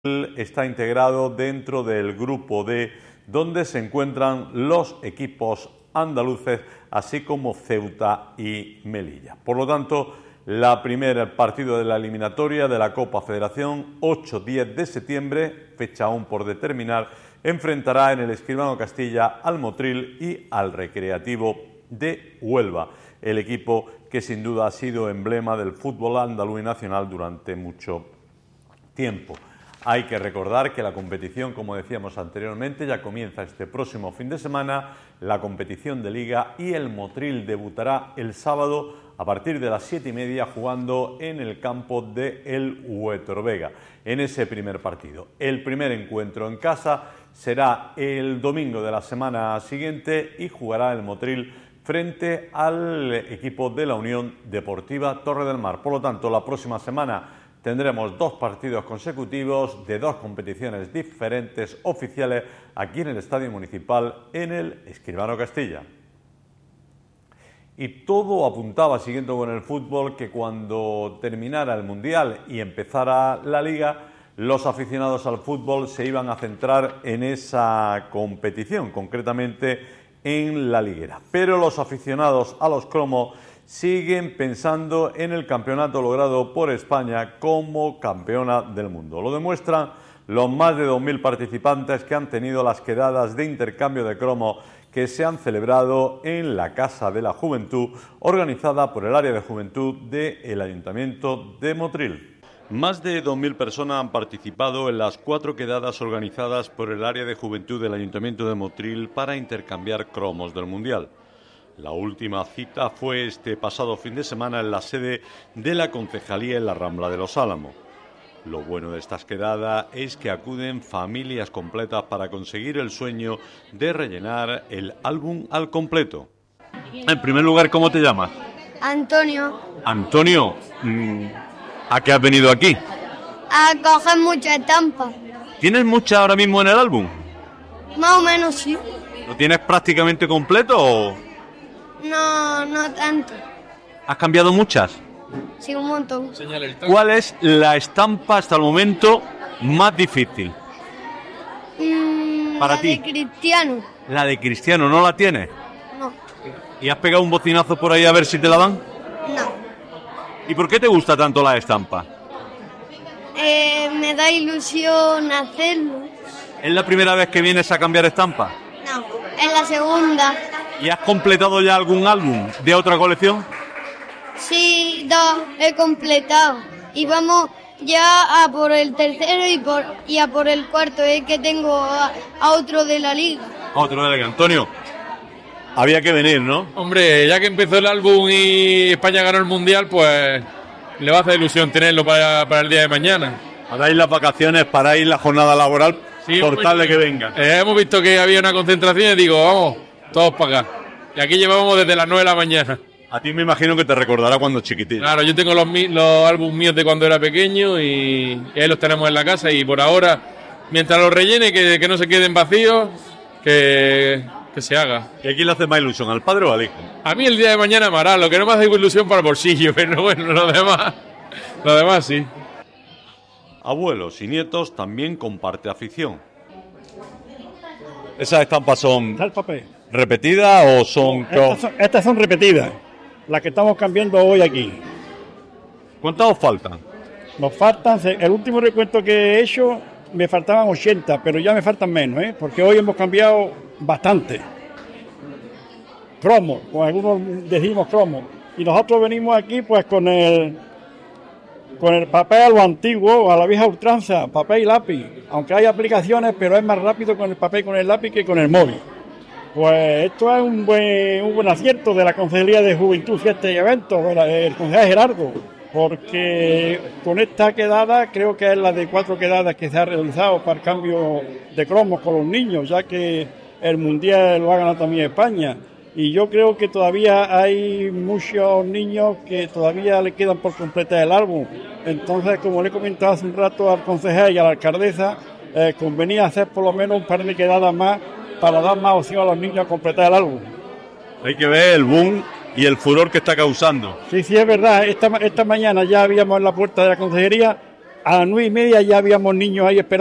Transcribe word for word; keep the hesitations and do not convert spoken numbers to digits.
está integrado dentro del grupo D, donde se encuentran los equipos andaluces, así como Ceuta y Melilla. Por lo tanto, la primer partido de la eliminatoria de la Copa Federación, ocho diez de septiembre, fecha aún por determinar, enfrentará en el Escribano Castilla al Motril y al Recreativo de Huelva, el equipo que sin duda ha sido emblema del fútbol andaluz y nacional durante mucho tiempo. Hay que recordar que la competición, como decíamos anteriormente, ya comienza este próximo fin de semana, la competición de Liga, y el Motril debutará el sábado a partir de las siete y media jugando en el campo de El Huétor Vega, en ese primer partido. El primer encuentro en casa será el domingo de la semana siguiente y jugará el Motril frente al equipo de la Unión Deportiva Torre del Mar. Por lo tanto, la próxima semana tendremos dos partidos consecutivos de dos competiciones diferentes oficiales aquí en el Estadio Municipal en el Escribano Castilla. Y todo apuntaba, siguiendo con el fútbol, que cuando terminara el Mundial y empezara la Liga, los aficionados al fútbol se iban a centrar en esa competición, concretamente en la liguera. Pero los aficionados a los cromos siguen pensando en el campeonato logrado por España como campeona del mundo. Lo demuestran los más de dos mil participantes que han tenido las quedadas de intercambio de cromos que se han celebrado en la Casa de la Juventud, organizada por el área de juventud del Ayuntamiento de Motril. Más de dos mil personas han participado en las cuatro quedadas organizadas por el área de juventud del Ayuntamiento de Motril para intercambiar cromos del Mundial. La última cita fue este pasado fin de semana en la sede de la Concejalía en la Rambla de los Álamos. Lo bueno de estas quedadas es que acuden familias completas para conseguir el sueño de rellenar el álbum al completo. En primer lugar, ¿cómo te llamas? Antonio. Antonio, ¿a qué has venido aquí? A coger muchas estampas. ¿Tienes muchas ahora mismo en el álbum? Más o menos sí. ¿Lo tienes prácticamente completo o...? No, no tanto. ¿Has cambiado muchas? Sí, un montón. ¿Cuál es la estampa hasta el momento más difícil? Mm, Para la ti. de Cristiano. La de Cristiano, ¿no la tienes? No. ¿Y has pegado un bocinazo por ahí a ver si te la dan? No. ¿Y por qué te gusta tanto la estampa? Eh, me da ilusión hacerlo. ¿Es la primera vez que vienes a cambiar estampa? No. Es la segunda. ¿Y has completado ya algún álbum de otra colección? Sí, dos he completado. Y vamos ya a por el tercero y, por, y a por el cuarto. Es que tengo a, a otro de la liga. Otro de la liga. Antonio, había que venir, ¿no? Hombre, ya que empezó el álbum y España ganó el Mundial, pues le va a hacer ilusión tenerlo para, para el día de mañana. Paráis las vacaciones, paráis la jornada laboral, Sí, por hemos tal de visto- que venga. Eh, hemos visto que había una concentración y digo, vamos, todos para acá. Y aquí llevamos desde las nueve de la mañana. A ti me imagino que te recordará cuando chiquitillo. Claro, yo tengo los, mi- los álbumes míos de cuando era pequeño y, y ahí los tenemos en la casa y por ahora, mientras los rellene, que, que no se queden vacíos, que, que se haga. ¿Y a quién le hace más ilusión, al padre o al hijo? A mí el día de mañana me hará, lo que no me hace ilusión para el bolsillo, pero bueno, lo demás, lo demás sí. Abuelos y nietos también comparte afición. ¿Esas estampas son Está el papel. repetidas o son... Estas son, estas son repetidas, las que estamos cambiando hoy aquí. ¿Cuántas os faltan? Nos faltan, el último recuento que he hecho, me faltaban ochenta, pero ya me faltan menos, ¿eh? Porque hoy hemos cambiado bastante. Cromo, con algunos decimos cromo. Y nosotros venimos aquí pues con el con el papel a lo antiguo, a la vieja ultranza, papel y lápiz. Aunque hay aplicaciones, pero es más rápido con el papel y con el lápiz que con el móvil. Pues esto es un buen, un buen acierto de la Consejería de Juventud, Fiesta y Eventos, el concejal Gerardo, porque con esta quedada, creo que es la de cuatro quedadas que se ha realizado para el cambio de cromos con los niños, ya que el Mundial lo ha ganado también España. Y yo creo que todavía hay muchos niños que todavía le quedan por completar el álbum. Entonces, como le he comentado hace un rato al concejal y a la alcaldesa, eh, convenía hacer por lo menos un par de quedadas más para dar más opción a los niños a completar el álbum. Hay que ver el boom y el furor que está causando. Sí, sí, es verdad. Esta, esta mañana ya habíamos en la puerta de la consejería a las nueve y media ya habíamos niños ahí esperando.